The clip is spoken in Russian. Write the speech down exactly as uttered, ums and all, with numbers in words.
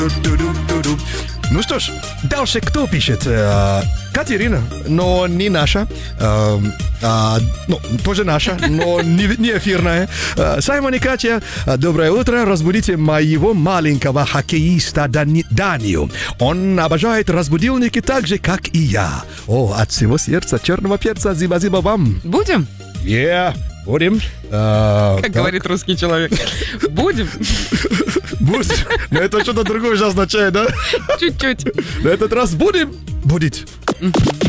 Ну что ж, дальше кто пишет? Э, Катерина, но не наша. Э, э, ну, тоже наша, но не, не эфирная. Э, Саймон и Катя, э, доброе утро. Разбудите моего маленького хоккеиста Дани, Данию. Он обожает разбудильники так же, как и я. О, от всего сердца черного перца, зиба-зиба вам. Будем? Yeah, будем. Э, Как так. говорит русский человек. Будем? Будем. Но это что-то другое же означает, да? Чуть-чуть. На этот раз будем. Будет.